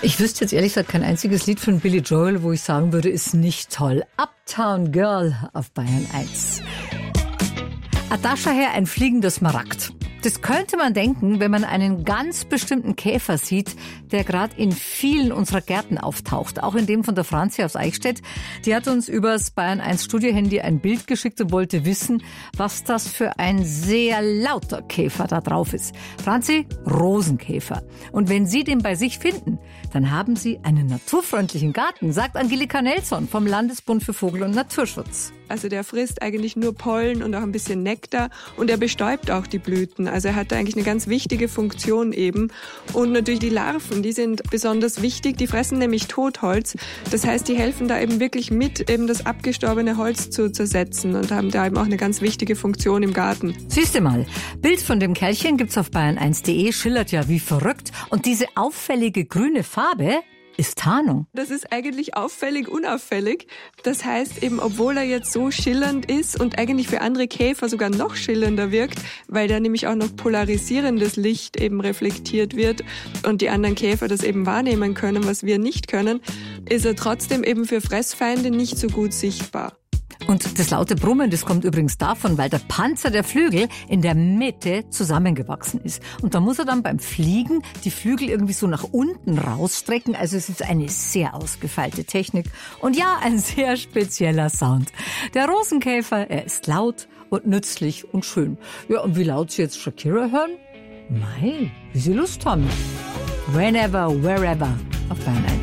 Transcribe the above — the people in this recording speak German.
Ich wüsste jetzt ehrlich gesagt kein einziges Lied von Billy Joel, wo ich sagen würde, ist nicht toll. Uptown Girl auf Bayern 1. Daher ein fliegender Smaragd. Das könnte man denken, wenn man einen ganz bestimmten Käfer sieht, der gerade in vielen unserer Gärten auftaucht. Auch in dem von der Franzi aus Eichstätt. Die hat uns übers Bayern 1 Studiohandy ein Bild geschickt und wollte wissen, was das für ein sehr lauter Käfer da drauf ist. Franzi, Rosenkäfer. Und wenn Sie den bei sich finden, dann haben Sie einen naturfreundlichen Garten, sagt Angelika Nelson vom Landesbund für Vogel- und Naturschutz. Also der frisst eigentlich nur Pollen und auch ein bisschen Nektar und er bestäubt auch die Blüten. Also er hat da eigentlich eine ganz wichtige Funktion eben. Und natürlich die Larven, die sind besonders wichtig. Die fressen nämlich Totholz. Das heißt, die helfen da eben wirklich mit, eben das abgestorbene Holz zu zersetzen und haben da eben auch eine ganz wichtige Funktion im Garten. Siehst du mal, Bild von dem Kerlchen gibt's auf bayern1.de, schillert ja wie verrückt. Und diese auffällige grüne Farbe ist Tarnung. Das ist eigentlich auffällig, unauffällig. Das heißt eben, obwohl er jetzt so schillernd ist und eigentlich für andere Käfer sogar noch schillernder wirkt, weil da nämlich auch noch polarisierendes Licht eben reflektiert wird und die anderen Käfer das eben wahrnehmen können, was wir nicht können, ist er trotzdem eben für Fressfeinde nicht so gut sichtbar. Und das laute Brummen, das kommt übrigens davon, weil der Panzer der Flügel in der Mitte zusammengewachsen ist. Und da muss er dann beim Fliegen die Flügel irgendwie so nach unten rausstrecken. Also es ist eine sehr ausgefeilte Technik und ja, ein sehr spezieller Sound. Der Rosenkäfer, er ist laut und nützlich und schön. Ja, und wie laut Sie jetzt Shakira hören? Mei, wie Sie Lust haben. Whenever, wherever auf Bayern 1.